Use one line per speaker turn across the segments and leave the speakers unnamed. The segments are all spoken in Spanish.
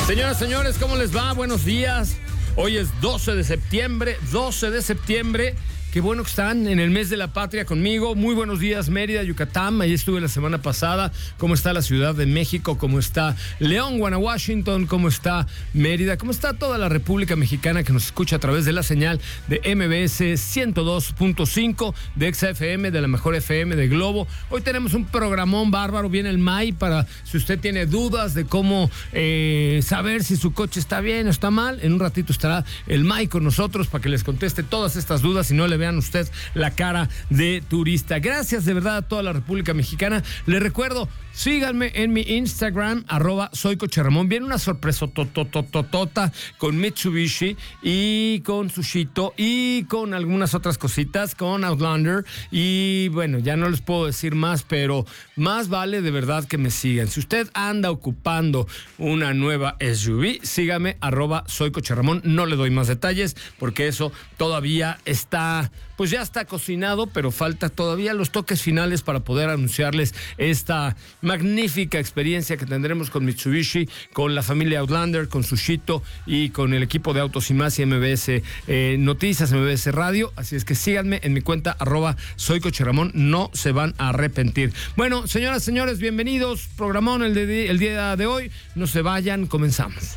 Señoras, señores, ¿cómo les va? Buenos días. Hoy es 12 de septiembre. Qué bueno que están en el mes de la patria conmigo. Muy buenos días, Mérida, Yucatán. Ahí estuve la semana pasada. ¿Cómo está la Ciudad de México? ¿Cómo está León, Washington? ¿Cómo está Mérida? ¿Cómo está toda la República Mexicana que nos escucha a través de la señal de MBS 102.5, de XFM, de la mejor FM de Globo? Hoy tenemos un programón bárbaro. Viene el MAI para si usted tiene dudas de cómo saber si su coche está bien o está mal. En un ratito estará el MAI con nosotros para que les conteste todas estas dudas y no le vean usted la cara de turista. Gracias de verdad a toda la República Mexicana. Les recuerdo, síganme en mi Instagram, @soycocherramón. Viene una sorpresa totototota con Mitsubishi y con Sushito y con algunas otras cositas, con Outlander. Y bueno, ya no les puedo decir más, pero más vale de verdad que me sigan. Si usted anda ocupando una nueva SUV, sígame, @soycocherramón. No le doy más detalles porque eso todavía está, pues ya está cocinado, pero falta todavía los toques finales para poder anunciarles esta magnífica experiencia que tendremos con Mitsubishi, con la familia Outlander, con Sushito y con el equipo de Autos y Más y MBS Noticias, MBS Radio. Así es que síganme en mi cuenta @soycocherramón, no se van a arrepentir. Bueno, señoras, señores, bienvenidos. Programón el día de hoy. No se vayan, comenzamos.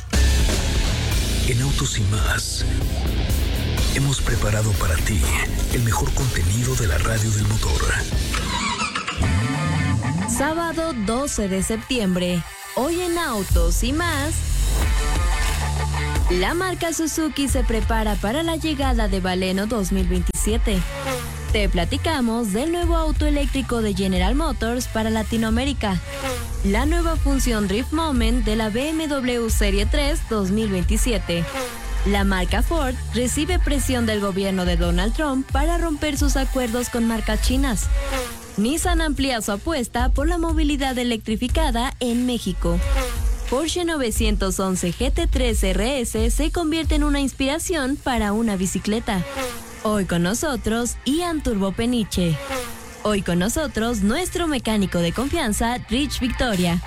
En Autos y Más hemos preparado para ti el mejor contenido de la radio del motor.
Sábado 12 de septiembre. Hoy en Autos y Más. La marca Suzuki se prepara para la llegada de Baleno 2027. Te platicamos del nuevo auto eléctrico de General Motors para Latinoamérica. La nueva función Drift Moment de la BMW Serie 3 2027. La marca Ford recibe presión del gobierno de Donald Trump para romper sus acuerdos con marcas chinas. Nissan amplía su apuesta por la movilidad electrificada en México. Porsche 911 GT3 RS se convierte en una inspiración para una bicicleta. Hoy con nosotros, Ian Turbo Peniche. Hoy con nosotros, nuestro mecánico de confianza, Rich Victoria.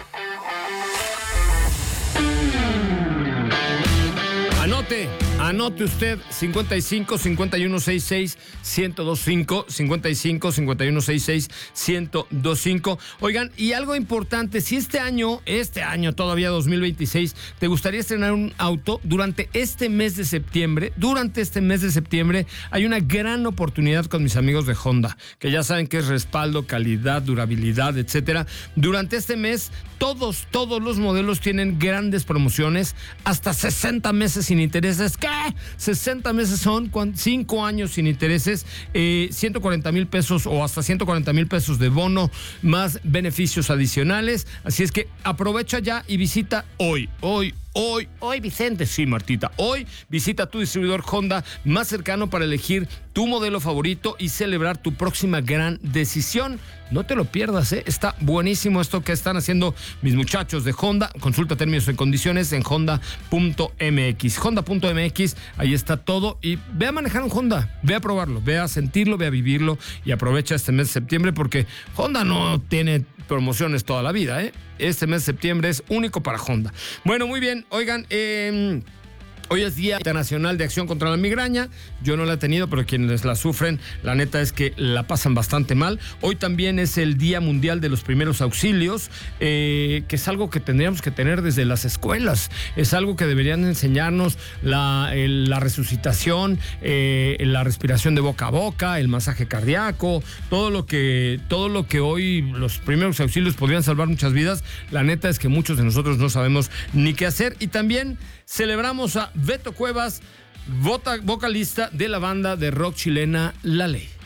Anote usted 55 51 66 1025, 55 51 66 1025. Oigan, y algo importante, si este año todavía 2026, te gustaría estrenar un auto durante este mes de septiembre, hay una gran oportunidad con mis amigos de Honda, que ya saben que es respaldo, calidad, durabilidad, etcétera. Durante este mes, todos los modelos tienen grandes promociones, hasta 60 meses sin intereses. ¿Qué? 60 meses son 5 años sin intereses, 140,000 pesos o hasta 140,000 pesos de bono, más beneficios adicionales. Así es que aprovecha ya y visita hoy, Vicente, sí, Martita, hoy visita tu distribuidor Honda más cercano para elegir tu modelo favorito y celebrar tu próxima gran decisión. No te lo pierdas, está buenísimo esto que están haciendo mis muchachos de Honda. Consulta términos y condiciones en honda.mx. Honda.mx, ahí está todo. Y ve a manejar un Honda, ve a probarlo, ve a sentirlo, ve a vivirlo y aprovecha este mes de septiembre porque Honda no tiene promociones toda la vida, Este mes de septiembre es único para Honda. Bueno, muy bien, oigan, hoy es Día Internacional de Acción contra la Migraña. Yo no la he tenido, pero quienes la sufren, la neta es que la pasan bastante mal. Hoy también es el Día Mundial de los Primeros Auxilios, que es algo que tendríamos que tener desde las escuelas. Es algo que deberían enseñarnos, la resucitación, la respiración de boca a boca, el masaje cardíaco, todo lo que hoy los primeros auxilios podrían salvar muchas vidas. La neta es que muchos de nosotros no sabemos ni qué hacer. Y también celebramos a Beto Cuevas, vocalista de la banda de rock chilena La Ley.